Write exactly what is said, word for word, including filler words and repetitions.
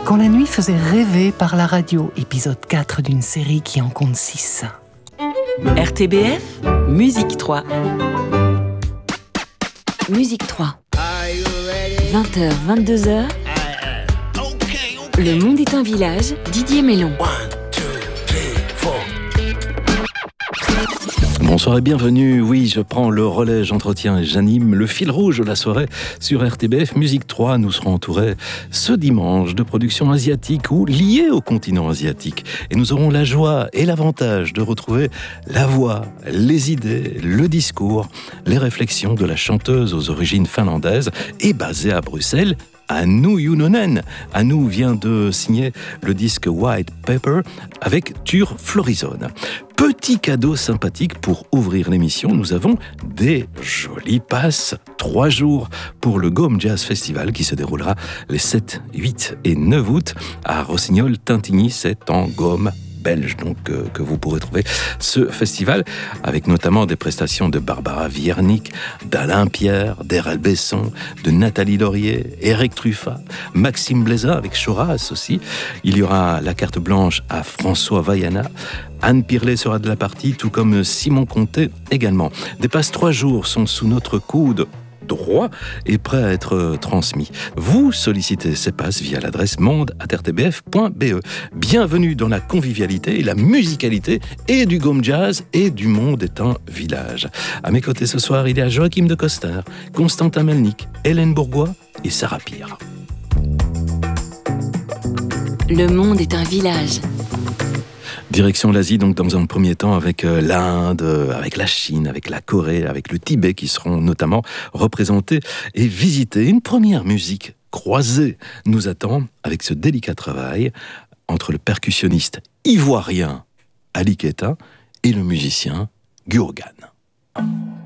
Quand la nuit faisait rêver par la radio, épisode quatre d'une série qui en compte six. R T B F, Musique trois. Musique trois. vingt heures, vingt-deux heures. Le monde est un village, Didier Mélon. Bonsoir et bienvenue. Oui, je prends le relais, j'entretiens et j'anime le fil rouge de la soirée sur R T B F Musique trois. Nous serons entourés ce dimanche de productions asiatiques ou liées au continent asiatique. Et nous aurons la joie et l'avantage de retrouver la voix, les idées, le discours, les réflexions de la chanteuse aux origines finlandaises et basée à Bruxelles, Anu Junonen. Anu vient de signer le disque White Pepper avec Tur Florizone. Petit cadeau sympathique pour ouvrir l'émission, nous avons des jolis passes. Trois jours pour le Gaume Jazz Festival qui se déroulera les sept, huit et neuf août à Rossignol-Tintigny, c'est en Gaume belge, donc euh, que vous pourrez trouver ce festival avec notamment des prestations de Barbara Wiernik, d'Alain Pierre, d'Erel Besson, de Nathalie Laurier, Eric Truffat, Maxime Blesa avec Choras aussi. Il y aura la carte blanche à François Vaiana. Anne Pirlet sera de la partie, tout comme Simon Conté également. Des passes trois jours sont sous notre coude droit et prêt à être transmis. Vous sollicitez ces passes via l'adresse monde arobase r t b f point b e. Bienvenue dans la convivialité et la musicalité et du Gaume Jazz et du monde est un village. À mes côtés ce soir, il y a Joachim de Coster, Constantin Melnik, Hélène Bourgois et Sarah Pire. Le monde est un village. Direction l'Asie, donc dans un premier temps avec l'Inde, avec la Chine, avec la Corée, avec le Tibet qui seront notamment représentés et visités. Une première musique croisée nous attend avec ce délicat travail entre le percussionniste ivoirien Ali Keita et le musicien Gurgan.